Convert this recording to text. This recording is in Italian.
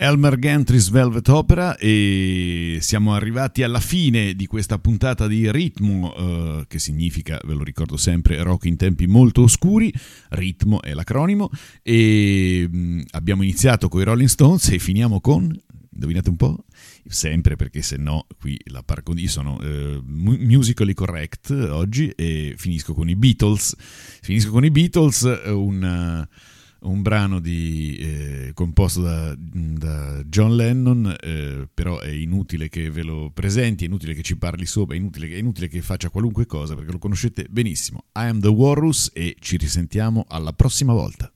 Elmer Gantry's Velvet Opera, e siamo arrivati alla fine di questa puntata di Ritmo, che significa, ve lo ricordo sempre, rock in tempi molto oscuri. Ritmo è l'acronimo, e abbiamo iniziato con i Rolling Stones e finiamo con, indovinate un po', sempre, perché se no qui la par condicio, sono musically correct oggi, e finisco con i Beatles, un brano composto da John Lennon, però è inutile che ve lo presenti, è inutile che ci parli sopra, è inutile che faccia qualunque cosa, perché lo conoscete benissimo. I Am The Walrus, e ci risentiamo alla prossima volta.